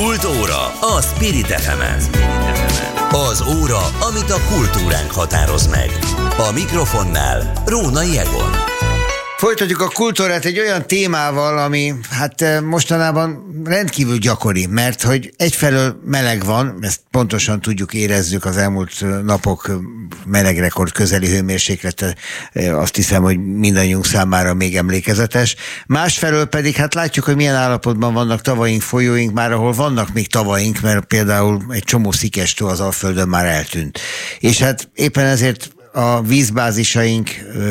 Kultúra a Spirit FM-en. Az óra, amit a kultúránk határoz meg. A mikrofonnál Rónai Egon. Folytatjuk a kultúrát egy olyan témával, ami mostanában rendkívül gyakori, mert hogy egyfelől meleg van, ezt pontosan tudjuk, érezzük az elmúlt napok melegrekord közeli hőmérséklete, azt hiszem, hogy mindannyiunk számára még emlékezetes. Másfelől pedig látjuk, hogy milyen állapotban vannak tavaink, folyóink, már ahol vannak még tavaink, mert például egy csomó szikestó az Alföldön már eltűnt. És éppen ezért a vízbázisaink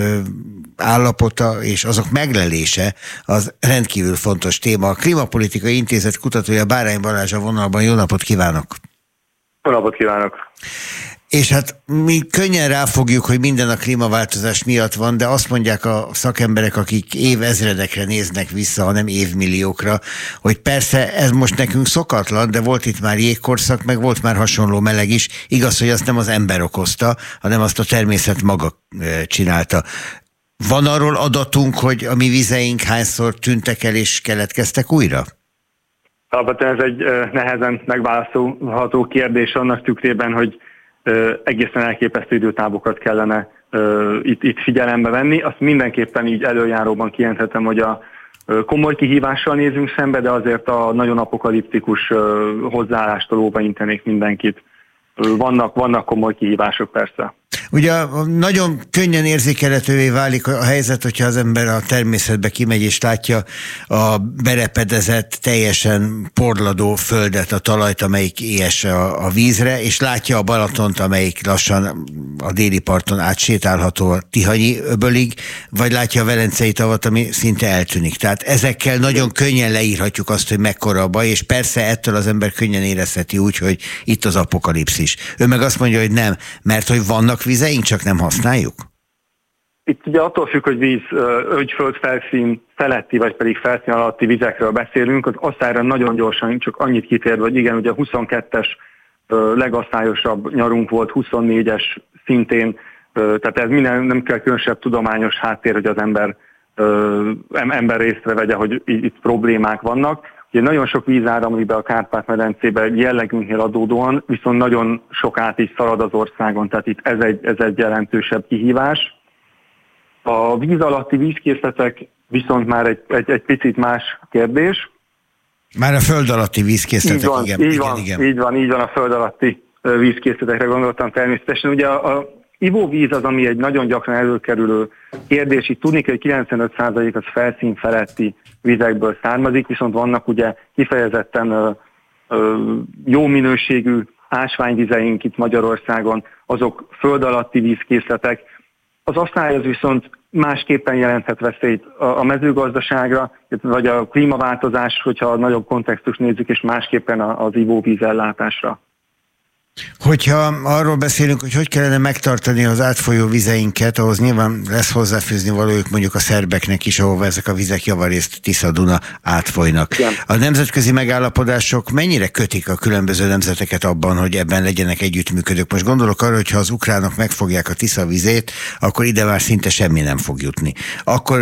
állapota és azok meglelése az rendkívül fontos téma. A Klímapolitikai Intézet kutatója Bárány Balázs a vonalban. Jó napot kívánok! Jó napot kívánok! És mi könnyen ráfogjuk, hogy minden a klímaváltozás miatt van, de azt mondják a szakemberek, akik évezredekre néznek vissza, hanem évmilliókra, hogy persze ez most nekünk szokatlan, de volt itt már jégkorszak, meg volt már hasonló meleg is. Igaz, hogy azt nem az ember okozta, hanem azt a természet maga csinálta. Van arról adatunk, hogy a mi vizeink hányszor tűntek el és keletkeztek újra? Alapvetően ez egy nehezen megválaszolható kérdés annak tükrében, hogy egészen elképesztő időtávokat kellene itt figyelembe venni. Azt mindenképpen így előjáróban kijelenthetem, hogy a komoly kihívással nézünk szembe, de azért a nagyon apokaliptikus hozzáállástól óva intenék mindenkit. Vannak komoly kihívások persze. Ugye nagyon könnyen érzékelhetővé válik a helyzet, hogyha az ember a természetbe kimegy és látja a berepedezett, teljesen porladó földet, a talajt, amelyik éhes a vízre, és látja a Balatont, amelyik lassan a déli parton átsétálható a Tihanyi öbölig, vagy látja a Velencei tavat, ami szinte eltűnik. Tehát ezekkel nagyon könnyen leírhatjuk azt, hogy mekkora a baj, és persze ettől az ember könnyen érezheti úgy, hogy itt az apokalipszis. Ő meg azt mondja, hogy nem, mert hogy vannak vizeink, csak nem használjuk? Itt ugye attól függ, hogy földfelszín feletti, vagy pedig felszín alatti vizekről beszélünk, az asszályra nagyon gyorsan, csak annyit kitérve, hogy igen, ugye a 22-es legaszályosabb nyarunk volt, 24-es szintén, tehát ez minden nem kell különösebb tudományos háttér, hogy az ember részre vegye, hogy itt problémák vannak. Ugye nagyon sok víz áramlik be a Kárpát-medencébe jellegünknél adódóan, viszont nagyon sok át is szalad az országon, tehát itt ez egy jelentősebb kihívás. A víz alatti vízkészletek viszont már egy picit más kérdés. Már a föld alatti vízkészletek, így van, a föld alatti vízkészletekre gondoltam természetesen. Ugye a ivóvíz az, ami egy nagyon gyakran előkerülő kérdés. Itt tudni kell, hogy 95% az felszín feletti vizekből származik, viszont vannak ugye kifejezetten jó minőségű ásványvizeink itt Magyarországon, azok föld alatti vízkészletek. Az asszály az viszont másképpen jelenthet veszélyt a mezőgazdaságra, vagy a klímaváltozás, hogyha a nagyobb kontextust nézzük, és másképpen az ivóvíz ellátásra. Hogyha arról beszélünk, hogy kellene megtartani az átfolyó vizeinket, ahhoz nyilván lesz hozzáfűzni valójuk mondjuk a szerbeknek is, ahova ezek a vizek javarészt Tisza-Duna átfolynak. Igen. A nemzetközi megállapodások mennyire kötik a különböző nemzeteket abban, hogy ebben legyenek együttműködők? Most gondolok arra, hogy ha az ukránok megfogják a Tisza vizét, akkor ide már szinte semmi nem fog jutni. Akkor